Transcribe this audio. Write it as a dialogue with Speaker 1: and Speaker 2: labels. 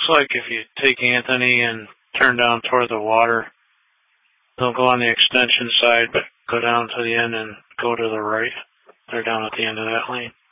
Speaker 1: looks like if you take Anthony and turn down toward the water, don't go on the extension side, but go down to the end and go to the right. They're down at the end of that lane.